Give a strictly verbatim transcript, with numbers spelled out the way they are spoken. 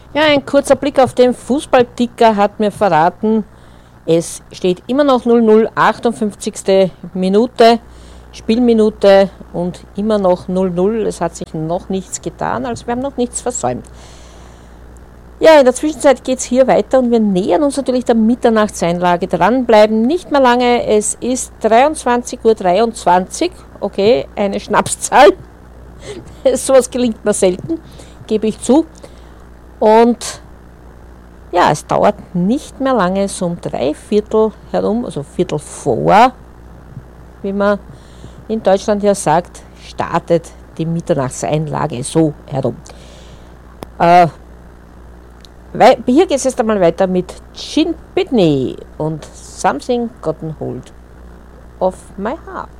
Ja, ein kurzer Blick auf den Fußballticker hat mir verraten, es steht immer noch null null, achtundfünfzigste Minute, Spielminute und immer noch null null. Es hat sich noch nichts getan, also wir haben noch nichts versäumt. Ja, in der Zwischenzeit geht es hier weiter und wir nähern uns natürlich der Mitternachtseinlage. Dranbleiben, nicht mehr lange, es ist dreiundzwanzig Uhr dreiundzwanzig, okay, eine Schnapszahl. Sowas gelingt mir selten, gebe ich zu. Und ja, es dauert nicht mehr lange, so um drei Viertel herum, also Viertel vor, wie man in Deutschland ja sagt, startet die Mitternachtseinlage so herum. Äh, hier geht es jetzt einmal weiter mit Gin Pitney und Something Gotten Hold of My Heart.